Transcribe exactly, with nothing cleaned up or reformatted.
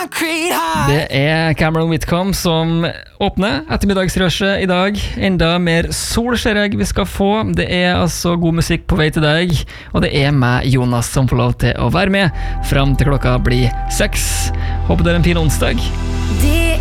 Det er Cameron Whitcomb som åpner ettermiddagsrushet i dag. Enda mer sol ser jeg vi skal få. Det er altså god musikk på vei til deg, og det er meg, Jonas, som får lov til å være med frem til klokka blir seks. Håper det er en fin onsdag. Det